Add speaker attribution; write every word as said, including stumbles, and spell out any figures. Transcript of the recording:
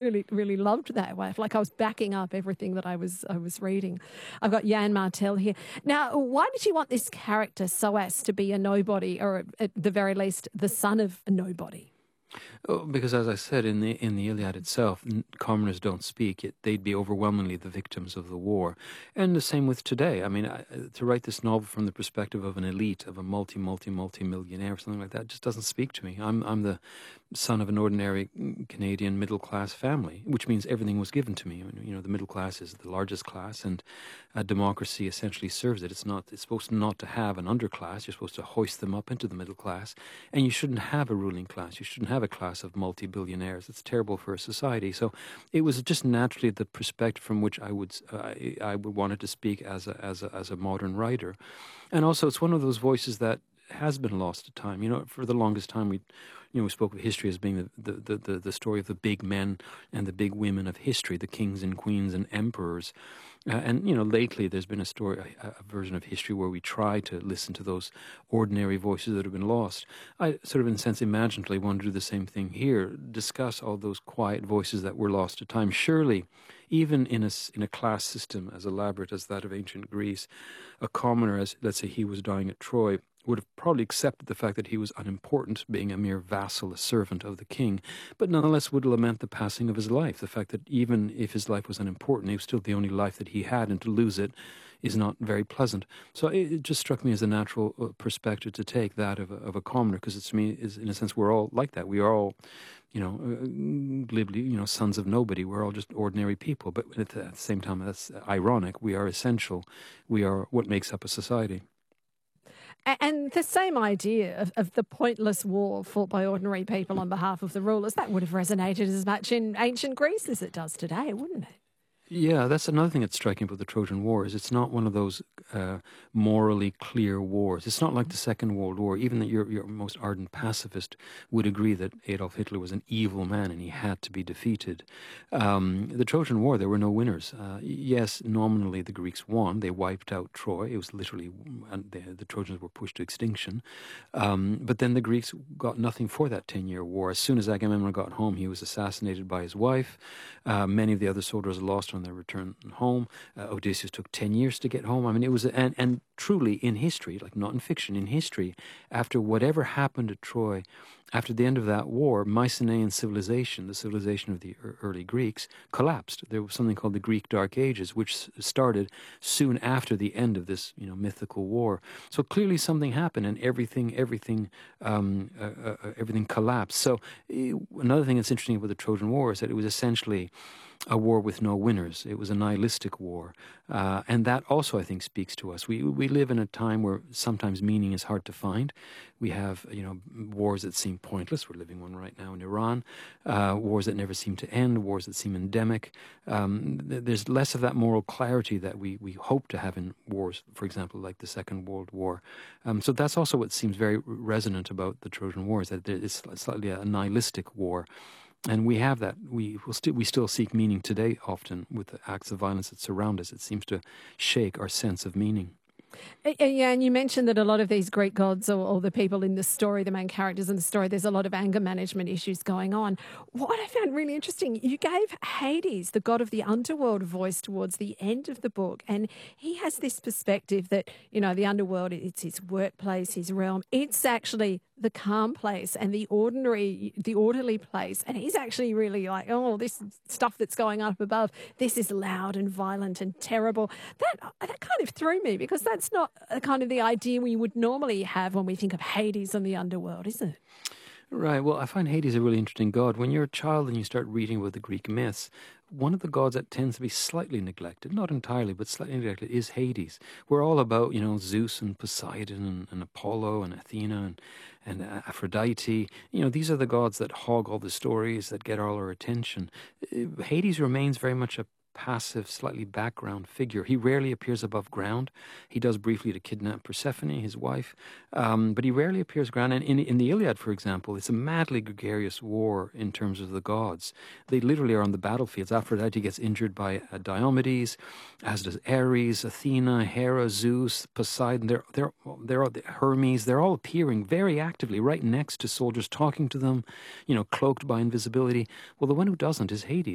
Speaker 1: really, really loved that way. Like I was backing up everything that I was I was reading. I've got Jan Martel here. Now, why did you want this character so as to be a nobody, or at the very least, the son of a nobody?
Speaker 2: Oh, because as I said, in the in the Iliad itself, n- commoners don't speak. It, they'd be overwhelmingly the victims of the war, and the same with today. I mean, I, to write this novel from the perspective of an elite, of a multi, multi, multi millionaire, or something like that, just doesn't speak to me. I'm I'm the son of an ordinary Canadian middle class family, which means everything was given to me. You know, the middle class is the largest class, and uh, democracy essentially serves it. It's not. It's supposed not to have an underclass. You're supposed to hoist them up into the middle class, and you shouldn't have a ruling class. You shouldn't have a class of multi-billionaires. It's terrible for a society. So it was just naturally the perspective from which I would uh, I, I would wanted to speak as a as a as a modern writer, and also it's one of those voices that has been lost to time. You know, for the longest time we. You know, we spoke of history as being the, the, the, the story of the big men and the big women of history, the kings and queens and emperors. Uh, and, you know, lately there's been a story, a, a version of history where we try to listen to those ordinary voices that have been lost. I sort of, in a sense, imaginatively want to do the same thing here, discuss all those quiet voices that were lost to time. Surely, even in a, in a class system as elaborate as that of ancient Greece, a commoner, as let's say he was dying at Troy, would have probably accepted the fact that he was unimportant, being a mere vassal, a servant of the king, but nonetheless would lament the passing of his life, the fact that even if his life was unimportant, he was still the only life that he had, and to lose it is not very pleasant. So it, it just struck me as a natural uh, perspective to take, that of a, of a commoner, because it's to me, is in a sense, we're all like that. We are all, you know, uh, glibly, you know, sons of nobody. We're all just ordinary people, but at the same time, that's ironic. We are essential. We are what makes up a society.
Speaker 1: And the same idea of, of the pointless war fought by ordinary people on behalf of the rulers, that would have resonated as much in ancient Greece as it does today, wouldn't it?
Speaker 2: Yeah, that's another thing that's striking about the Trojan War, is it's not one of those uh, morally clear wars. It's not like the Second World War. Even that your, your most ardent pacifist would agree that Adolf Hitler was an evil man and he had to be defeated. Um, the Trojan War, there were no winners. Uh, yes, nominally the Greeks won. They wiped out Troy. It was literally, the, the Trojans were pushed to extinction. Um, but then the Greeks got nothing for that ten-year war. As soon as Agamemnon got home, he was assassinated by his wife. Uh, many of the other soldiers lost on their return home. Uh, Odysseus took ten years to get home. I mean, it was, and, and truly in history, like not in fiction, in history, after whatever happened at Troy, after the end of that war, Mycenaean civilization, the civilization of the early Greeks, collapsed. There was something called the Greek Dark Ages, which started soon after the end of this, you know, mythical war. So clearly something happened, and everything, everything, um, uh, uh, everything collapsed. So uh, another thing that's interesting about the Trojan War is that it was essentially a war with no winners. It was a nihilistic war. Uh, and that also, I think, speaks to us. We we live in a time where sometimes meaning is hard to find. We have, you know, wars that seem pointless. We're living one right now in Iran. Uh, wars that never seem to end, wars that seem endemic. Um, th- there's less of that moral clarity that we, we hope to have in wars, for example, like the Second World War. Um, so that's also what seems very resonant about the Trojan War, is that it's slightly a nihilistic war. And we have that. We will still we still seek meaning today, often with the acts of violence that surround us. It seems to shake our sense of meaning.
Speaker 1: Yeah, and you mentioned that a lot of these Greek gods, or, or the people in the story, the main characters in the story, there's a lot of anger management issues going on. What I found really interesting, you gave Hades, the god of the underworld, a voice towards the end of the book, and he has this perspective that, you know, the underworld, it's his workplace, his realm. It's actually the calm place and the ordinary, the orderly place. And he's actually really like, oh, this stuff that's going on up above, this is loud and violent and terrible. That that kind of threw me, because that's not a kind of the idea we would normally have when we think of Hades and the underworld, is it?
Speaker 2: Right. Well, I find Hades a really interesting god. When you're a child and you start reading about the Greek myths, one of the gods that tends to be slightly neglected, not entirely, but slightly neglected, is Hades. We're all about, you know, Zeus and Poseidon and, and Apollo and Athena and, and Aphrodite. You know, these are the gods that hog all the stories, that get all our attention. Hades remains very much a passive, slightly background figure. He rarely appears above ground. He does briefly to kidnap Persephone, his wife, um, but he rarely appears ground. And in, in the Iliad, for example, it's a madly gregarious war in terms of the gods. They literally are on the battlefields. Aphrodite gets injured by uh, Diomedes, as does Ares, Athena, Hera, Zeus, Poseidon. They're, they're, they're all, Hermes. They're all appearing very actively right next to soldiers, talking to them, you know, cloaked by invisibility. Well, the one who doesn't is Hades.